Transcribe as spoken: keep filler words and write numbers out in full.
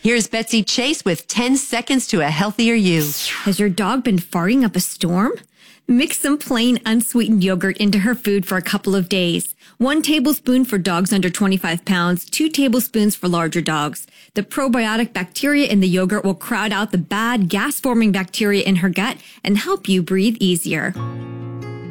Here's Betsy Chase with ten seconds to a healthier you. Has your dog been farting up a storm? Mix some plain unsweetened yogurt into her food for a couple of days. One tablespoon for dogs under twenty-five pounds, two tablespoons for larger dogs. The probiotic bacteria in the yogurt will crowd out the bad gas-forming bacteria in her gut and help you breathe easier.